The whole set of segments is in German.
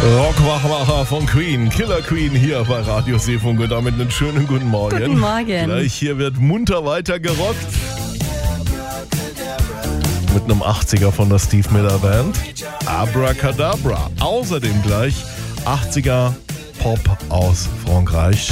Rockwachmacher von Queen, Killer Queen hier bei Radio Seefunk und damit einen schönen guten Morgen. Guten Morgen. Gleich hier wird munter weiter gerockt. Mit einem 80er von der Steve Miller Band. Abracadabra. Außerdem gleich 80er Pop aus Frankreich.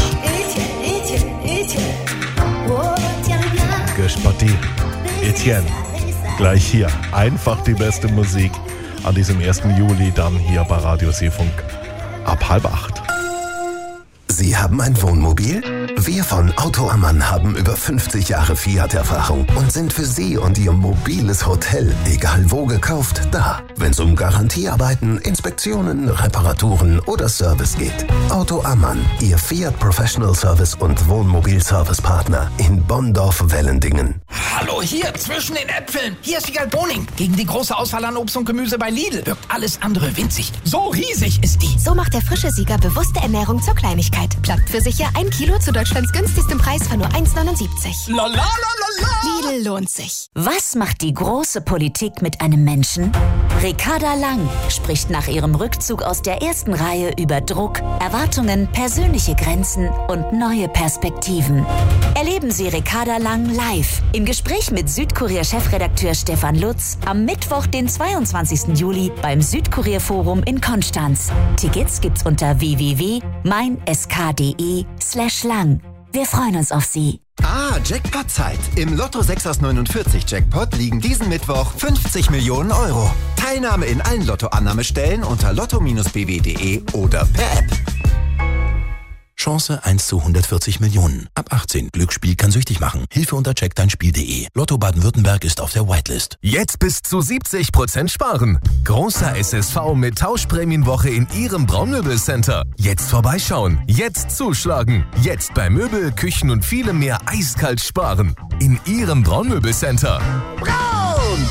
Gespatti. Etienne. Gleich hier. Einfach die beste Musik an diesem 1. Juli dann hier bei Radio Seefunk ab 7:30. Sie haben ein Wohnmobil? Wir von Auto Ammann haben über 50 Jahre Fiat-Erfahrung und sind für Sie und Ihr mobiles Hotel, egal wo gekauft, da. Wenn es um Garantiearbeiten, Inspektionen, Reparaturen oder Service geht. Auto Ammann, Ihr Fiat Professional Service und Wohnmobil-Service-Partner in Bonndorf-Wellendingen. Hallo, hier, zwischen den Äpfeln. Hier ist Wiegald Boning. Gegen die große Auswahl an Obst und Gemüse bei Lidl wirkt alles andere winzig. So riesig ist die. So macht der frische Sieger bewusste Ernährung zur Kleinigkeit. Klappt für sicher 1 Kilo zu Deutschlands günstigstem Preis von nur 1,79. La la la la la. Lidl lohnt sich. Was macht die große Politik mit einem Menschen? Ricarda Lang spricht nach ihrem Rückzug aus der ersten Reihe über Druck, Erwartungen, persönliche Grenzen und neue Perspektiven. Erleben Sie Ricarda Lang live im Gespräch mit Südkurier-Chefredakteur Stefan Lutz am Mittwoch, den 22. Juli beim Südkurier-Forum in Konstanz. Tickets gibt's unter www.meinsk.de/lang. Wir freuen uns auf Sie. Jackpot-Zeit. Im Lotto 6 aus 49 Jackpot liegen diesen Mittwoch 50 Millionen Euro. Teilnahme in allen Lottoannahmestellen unter lotto-bw.de oder per App. Chance 1 zu 140 Millionen. Ab 18. Glücksspiel kann süchtig machen. Hilfe unter checkdeinspiel.de. Lotto Baden-Württemberg ist auf der Whitelist. Jetzt bis zu 70% sparen. Großer SSV mit Tauschprämienwoche in Ihrem Braunmöbelcenter. Jetzt vorbeischauen. Jetzt zuschlagen. Jetzt bei Möbel, Küchen und vielem mehr eiskalt sparen. In Ihrem Braunmöbelcenter. Braun!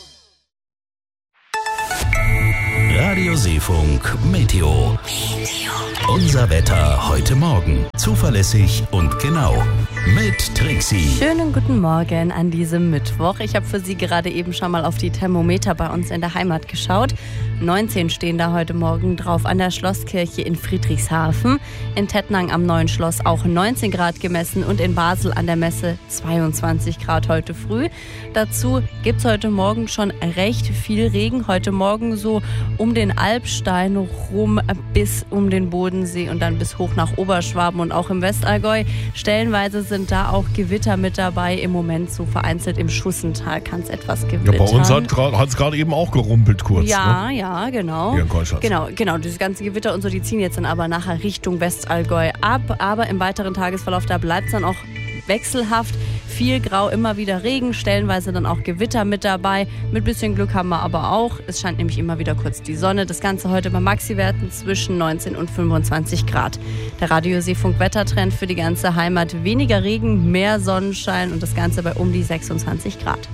Radio Seefunk Meteo. Unser Wetter heute Morgen. Zuverlässig und genau. Mit Trixie. Schönen guten Morgen an diesem Mittwoch. Ich habe für Sie gerade eben schon mal auf die Thermometer bei uns in der Heimat geschaut. 19 stehen da heute Morgen drauf an der Schlosskirche in Friedrichshafen. In Tettnang am Neuen Schloss auch 19 Grad gemessen und in Basel an der Messe 22 Grad heute früh. Dazu gibt es heute Morgen schon recht viel Regen. Heute Morgen so um den Alpstein rum bis um den Bodensee und dann bis hoch nach Oberschwaben und auch im Westallgäu. Stellenweise sind da auch Gewitter mit dabei. Im Moment so vereinzelt im Schussental kann es etwas gewittern. Ja, bei uns hat es gerade eben auch gerumpelt kurz. Ja, ne? ja, genau. Hier in Konstanz. Genau. Dieses ganze Gewitter und so, die ziehen jetzt dann aber nachher Richtung Westallgäu ab. Aber im weiteren Tagesverlauf, da bleibt es dann auch wechselhaft. Viel Grau, immer wieder Regen, stellenweise dann auch Gewitter mit dabei. Mit bisschen Glück haben wir aber auch. Es scheint nämlich immer wieder kurz die Sonne. Das Ganze heute bei Maxi-Werten zwischen 19 und 25 Grad. Der Radio Seefunk Wettertrend für die ganze Heimat. Weniger Regen, mehr Sonnenschein und das Ganze bei um die 26 Grad.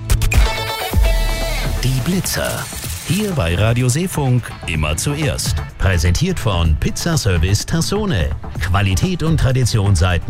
Die Blitzer. Hier bei Radio Seefunk immer zuerst. Präsentiert von Pizzaservice Tassone. Qualität und Tradition seit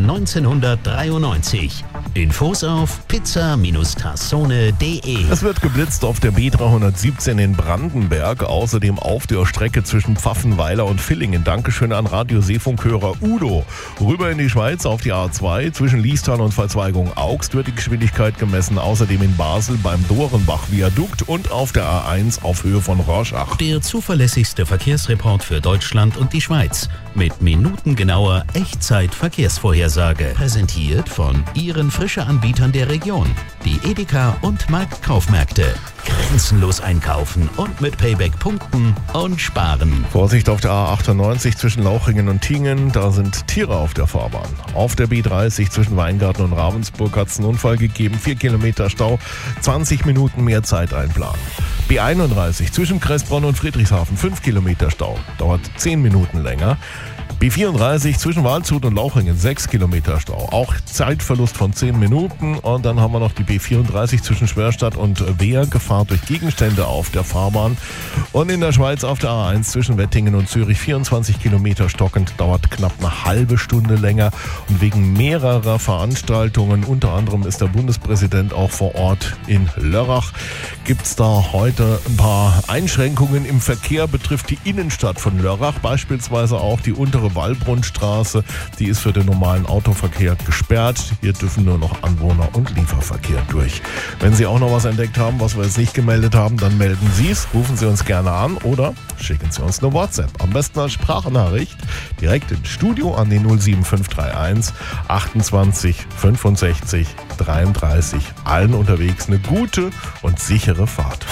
1993. Infos auf pizza-tassone.de. Es wird geblitzt auf der B317 in Brandenberg, außerdem auf der Strecke zwischen Pfaffenweiler und Villingen. Dankeschön an Radio Seefunk-Hörer Udo. Rüber in die Schweiz auf die A2 zwischen Liestal und Verzweigung Augst wird die Geschwindigkeit gemessen. Außerdem in Basel beim Dorenbach-Viadukt und auf der A1 auf Höhe von Rorschach. Der zuverlässigste Verkehrsreport für Deutschland und die Schweiz. Mit minutengenauer Echtzeit-Verkehrsvorhersage. Präsentiert von Ihren Frische-Anbietern der Region. Die Edeka und Marktkaufmärkte. Grenzenlos einkaufen und mit Payback punkten und sparen. Vorsicht auf der A98 zwischen Lauchringen und Tingen, da sind Tiere auf der Fahrbahn. Auf der B30 zwischen Weingarten und Ravensburg hat es einen Unfall gegeben, 4 Kilometer Stau, 20 Minuten mehr Zeit einplanen. B31 zwischen Kressbronn und Friedrichshafen, 5 Kilometer Stau, dauert 10 Minuten länger. B34 zwischen Waldshut und Lauchringen, 6 Kilometer Stau. Auch Zeitverlust von 10 Minuten. Und dann haben wir noch die B34 zwischen Schwerstadt und Wehr, Gefahr durch Gegenstände auf der Fahrbahn. Und in der Schweiz auf der A1 zwischen Wettingen und Zürich, 24 Kilometer stockend, dauert knapp eine halbe Stunde länger. Und wegen mehrerer Veranstaltungen, unter anderem ist der Bundespräsident auch vor Ort in Lörrach, gibt es da heute heute ein paar Einschränkungen im Verkehr, betrifft die Innenstadt von Lörrach, beispielsweise auch die untere Wallbrunnstraße. Die ist für den normalen Autoverkehr gesperrt. Hier dürfen nur noch Anwohner und Lieferverkehr durch. Wenn Sie auch noch was entdeckt haben, was wir jetzt nicht gemeldet haben, dann melden Sie es, rufen Sie uns gerne an oder schicken Sie uns eine WhatsApp. Am besten als Sprachnachricht direkt ins Studio an die 07531 28 65 33. Allen unterwegs eine gute und sichere Fahrt.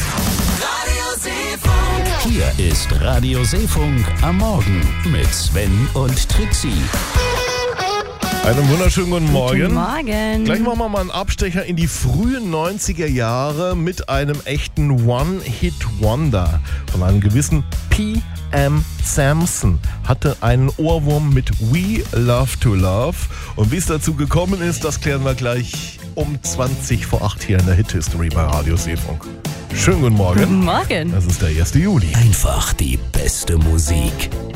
Hier ist Radio Seefunk am Morgen mit Sven und Trixie. Einen wunderschönen guten Morgen. Guten Morgen. Gleich machen wir mal einen Abstecher in die frühen 90er Jahre mit einem echten One-Hit-Wonder von einem gewissen P.M. Samson. Hatte einen Ohrwurm mit We Love to Love. Und wie es dazu gekommen ist, das klären wir gleich um 20 vor 8 hier in der Hit-History bei Radio Seefunk. Schönen guten Morgen. Guten Morgen. Das ist der 1. Juli. Einfach die beste Musik.